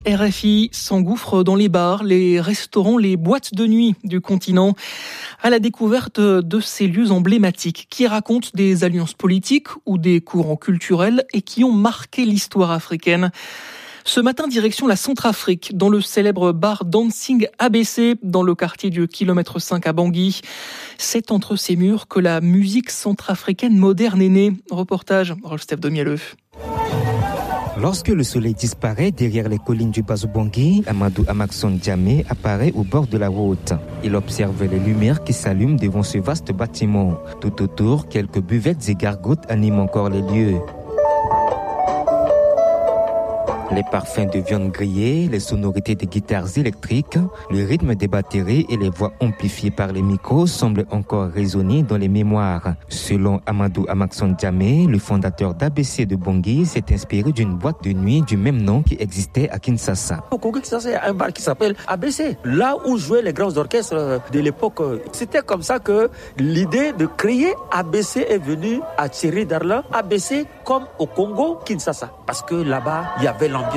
RFI s'engouffre dans les bars, les restaurants, les boîtes de nuit du continent à la découverte de ces lieux emblématiques qui racontent des alliances politiques ou des courants culturels et qui ont marqué l'histoire africaine. Ce matin, direction la Centrafrique, dans le célèbre bar Dancing ABC, dans le quartier du kilomètre 5 à Bangui. C'est entre ces murs que la musique centrafricaine moderne est née. Reportage, Rolf-Steph Domielleux. Lorsque le soleil disparaît derrière les collines du Bazo-Bangui, Amadou Amakson Djamé apparaît au bord de la route. Il observe les lumières qui s'allument devant ce vaste bâtiment. Tout autour, quelques buvettes et gargotes animent encore les lieux. Les parfums de viande grillée, les sonorités des guitares électriques, le rythme des batteries et les voix amplifiées par les micros semblent encore résonner dans les mémoires. Selon Amadou Amakson Djamé, le fondateur d'ABC de Bangui s'est inspiré d'une boîte de nuit du même nom qui existait à Kinshasa. Au Congo Kinshasa, il y a un bar qui s'appelle ABC, là où jouaient les grands orchestres de l'époque. C'était comme ça que l'idée de créer ABC est venue à Thierry Darlan. ABC comme au Congo Kinshasa, parce que là-bas, il y avait l'ambiance.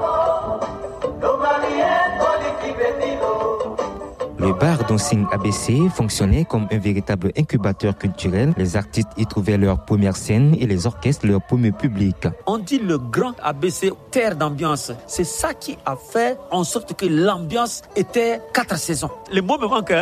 Le bar Dancing ABC fonctionnait comme un véritable incubateur culturel. Les artistes y trouvaient leur première scène et les orchestres leur premier public. On dit le grand ABC, terre d'ambiance. C'est ça qui a fait en sorte que l'ambiance était 4 saisons. Les mots me manquent.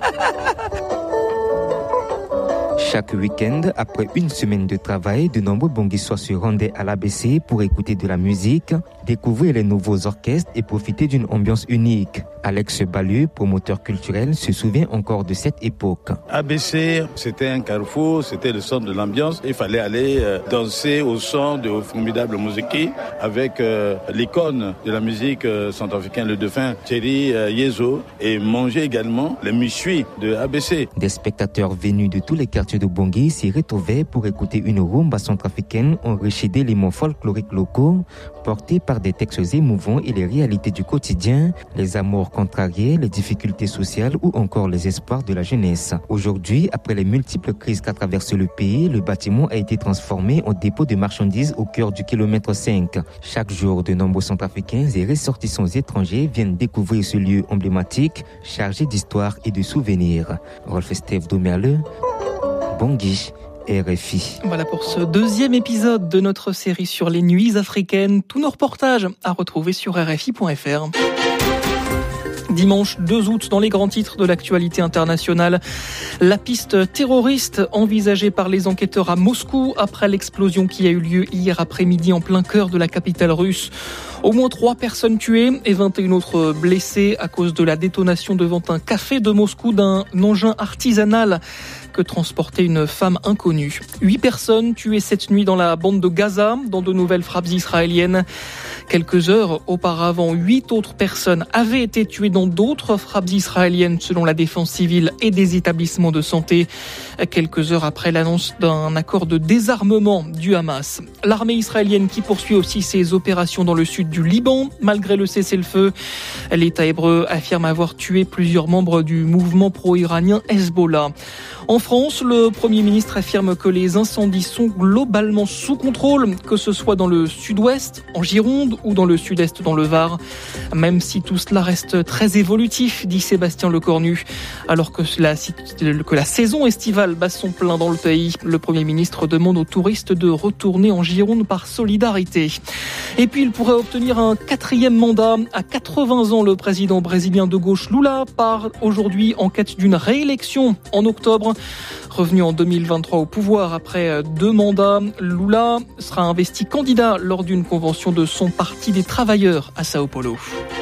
Chaque week-end, après une semaine de travail, de nombreux Banguissois se rendaient à l'ABC pour écouter de la musique, découvrir les nouveaux orchestres et profiter d'une ambiance unique. Alex Balu, promoteur culturel, se souvient encore de cette époque. ABC, c'était un carrefour, c'était le centre de l'ambiance. Il fallait aller danser au son de formidables musiques avec l'icône de la musique centrafricaine, le dauphin Thierry Yezo, et manger également les méchouis de ABC. Des spectateurs venus de tous les quartiers de Bangui s'y retrouvaient pour écouter une rumba centrafricaine enrichie d'éléments folkloriques locaux, portés par des textes émouvants et les réalités du quotidien, les amours contrariés, les difficultés sociales ou encore les espoirs de la jeunesse. Aujourd'hui, après les multiples crises qu'a traversé le pays, le bâtiment a été transformé en dépôt de marchandises au cœur du kilomètre 5. Chaque jour, de nombreux Centrafricains et ressortissants étrangers viennent découvrir ce lieu emblématique, chargé d'histoire et de souvenirs. Rolf-Steph Domielleux, Bangui, RFI. Voilà pour ce deuxième épisode de notre série sur les nuits africaines. Tous nos reportages à retrouver sur RFI.fr. Dimanche 2 août, dans les grands titres de l'actualité internationale, la piste terroriste envisagée par les enquêteurs à Moscou après l'explosion qui a eu lieu hier après-midi en plein cœur de la capitale russe. Au moins 3 personnes tuées et 21 autres blessées à cause de la détonation devant un café de Moscou d'un engin artisanal que transportait une femme inconnue. 8 personnes tuées cette nuit dans la bande de Gaza, dans de nouvelles frappes israéliennes. Quelques heures auparavant, 8 autres personnes avaient été tuées dans d'autres frappes israéliennes selon la défense civile et des établissements de santé. Quelques heures après l'annonce d'un accord de désarmement du Hamas. L'armée israélienne qui poursuit aussi ses opérations dans le sud du Liban, malgré le cessez-le-feu. L'État hébreu affirme avoir tué plusieurs membres du mouvement pro-iranien Hezbollah. En France, le Premier ministre affirme que les incendies sont globalement sous contrôle, que ce soit dans le sud-ouest, en Gironde ou dans le sud-est, dans le Var. Même si tout cela reste très évolutif, dit Sébastien Lecornu. Alors que la saison estivale bat son plein dans le pays, le Premier ministre demande aux touristes de retourner en Gironde par solidarité. Et puis il pourrait obtenir un 4e mandat. À 80 ans, le président brésilien de gauche Lula part aujourd'hui en quête d'une réélection en octobre. Revenu en 2023 au pouvoir après 2 mandats, Lula sera investi candidat lors d'une convention de son Parti des Travailleurs à Sao Paulo.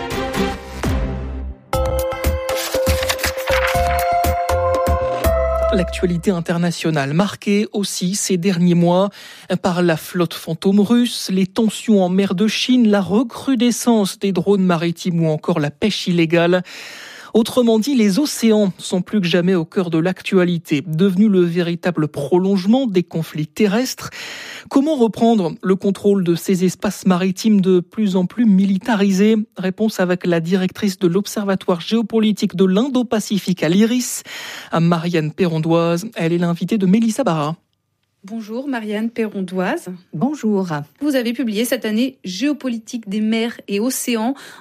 L'actualité internationale marquée aussi ces derniers mois par la flotte fantôme russe, les tensions en mer de Chine, la recrudescence des drones maritimes ou encore la pêche illégale. Autrement dit, les océans sont plus que jamais au cœur de l'actualité, devenus le véritable prolongement des conflits terrestres. Comment reprendre le contrôle de ces espaces maritimes de plus en plus militarisés ? Réponse avec la directrice de l'Observatoire géopolitique de l'Indo-Pacifique à l'IRIS, Marianne Perrondoise. Elle est l'invitée de Mélissa Barra. Bonjour Marianne Perrondoise. Bonjour. Vous avez publié cette année Géopolitique des mers et océans,